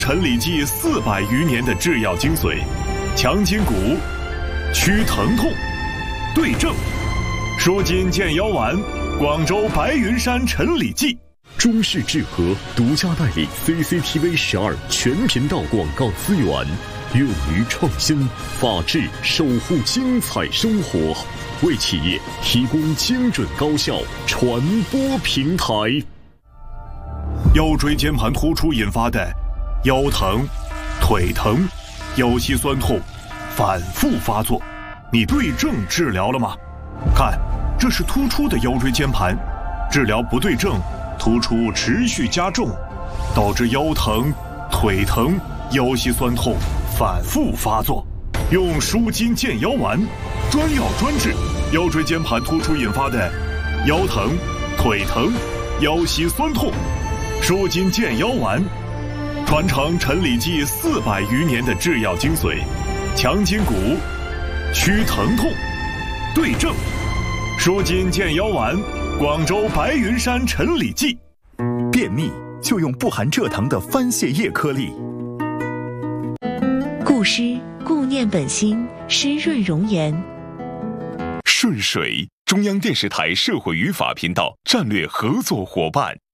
陈李济400余年的制药精髓，强筋骨，祛疼痛，对症，舒筋健腰丸，广州白云山陈李济。 中式制和独家代理 CCTV12全频道广告资源，勇于创新，法治守护精彩生活，为企业提供精准高效传播平台。 腰椎间盘突出引发的腰疼、腿疼、腰膝酸痛反复发作，你对症治疗了吗？看，这是突出的腰椎间盘，治疗不对症，突出持续加重，导致腰疼、腿疼、腰膝酸痛反复发作。用舒筋健腰丸，专药专治腰椎间盘突出引发的腰疼、腿疼、腰膝酸痛。舒筋健腰丸，传承陈李济400余年的制药精髓，强筋骨，祛疼痛，对症，舒筋健腰丸，广州白云山陈李济。 便秘就用不含蔗糖的番泻叶颗粒。 固湿固念本心，湿润容颜。 顺水，中央电视台社会与法频道战略合作伙伴。